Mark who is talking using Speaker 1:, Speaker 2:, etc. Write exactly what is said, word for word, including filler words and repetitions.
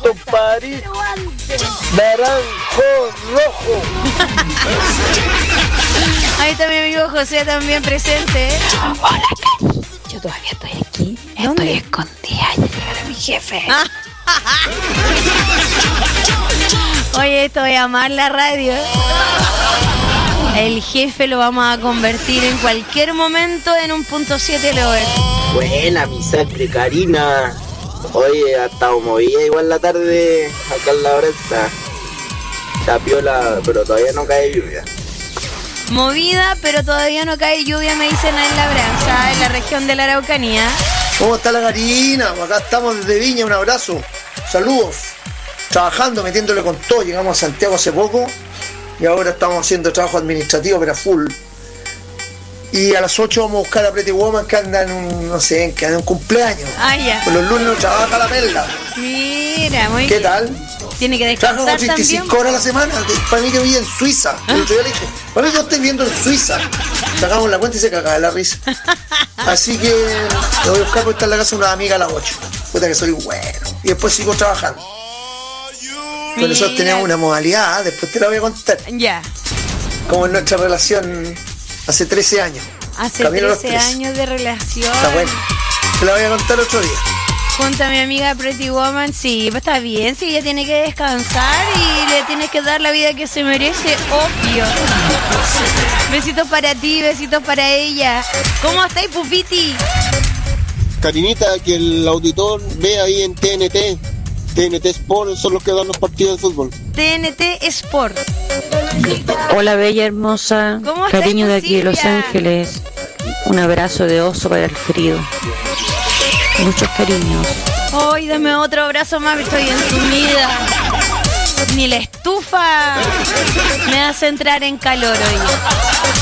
Speaker 1: compadrito. Naranjo rojo.
Speaker 2: Ahí está mi amigo José también presente.
Speaker 3: Hola, Cari. Yo todavía estoy aquí.
Speaker 2: ¿Dónde?
Speaker 3: Estoy escondida. Ya llegará mi jefe.
Speaker 2: Oye, esto voy a amar la radio. El jefe lo vamos a convertir en cualquier momento en un punto siete lover.
Speaker 1: Buena, mi sangre Karina. Oye, ha estado movida igual la tarde acá en la Bresta. Está piola, pero todavía no cae lluvia.
Speaker 2: Movida, pero todavía no cae lluvia, me dicen en La Branza, en la región de la Araucanía.
Speaker 4: ¿Cómo está la Karina? Acá estamos desde Viña, un abrazo. Saludos. Trabajando, metiéndole con todo. Llegamos a Santiago hace poco y ahora estamos haciendo trabajo administrativo, pero a full. Y a las ocho vamos a buscar a Pretty Woman que anda en un, no sé, que anda en un cumpleaños.
Speaker 2: Ah, ya.
Speaker 4: Pues los lunes no trabaja la perla.
Speaker 2: Mira, muy
Speaker 4: ¿Qué
Speaker 2: bien.
Speaker 4: tal?
Speaker 2: Tiene que
Speaker 4: Trabajo
Speaker 2: descansar
Speaker 4: treinta y cinco
Speaker 2: también.
Speaker 4: horas a la semana. Para mí que vive en Suiza. El otro día le dije, para mí que estoy viviendo en Suiza. Sacamos la cuenta y se cagaba de la risa. Así que lo voy a buscar porque está en la casa de una amiga a las ocho. Puta que soy bueno. Y después sigo trabajando. Con nosotros teníamos una modalidad, después te la voy a contar.
Speaker 2: Ya.
Speaker 4: Como en nuestra relación hace trece años.
Speaker 2: Hace
Speaker 4: Camino a los
Speaker 2: trece
Speaker 4: trece.
Speaker 2: años de relación.
Speaker 4: Está bueno. Te la voy a contar otro día.
Speaker 2: Junto a mi amiga Pretty Woman, sí, pues está bien, sí, ella tiene que descansar y le tienes que dar la vida que se merece, obvio. Besitos para ti, besitos para ella. ¿Cómo estáis, Pupiti?
Speaker 5: Karinita, que el auditor ve ahí en T N T. T N T Sport son los que dan los partidos de fútbol.
Speaker 2: T N T Sport.
Speaker 6: Hola, bella hermosa.
Speaker 2: ¿Cómo estás,
Speaker 6: Cariño de aquí de Los
Speaker 2: Silvia?
Speaker 6: Ángeles. Un abrazo de oso para el frío. Muchos cariños.
Speaker 2: Ay, dame otro abrazo más, estoy ensumida. Ni la estufa me hace entrar en calor hoy.